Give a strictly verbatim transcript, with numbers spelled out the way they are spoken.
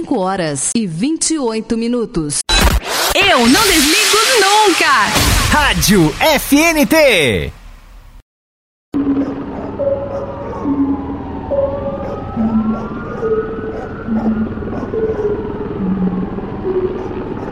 cinco horas e vinte e oito minutos. Eu não desligo nunca! Rádio F N T.